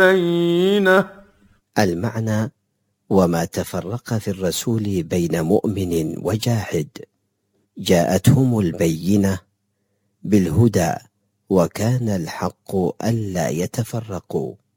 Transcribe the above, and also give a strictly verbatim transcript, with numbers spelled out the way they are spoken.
بينة. المعنى: وما تفرق في الرسول بين مؤمن وجاحد، جاءتهم البينة بالهدى، وكان الحق ألا يتفرقوا.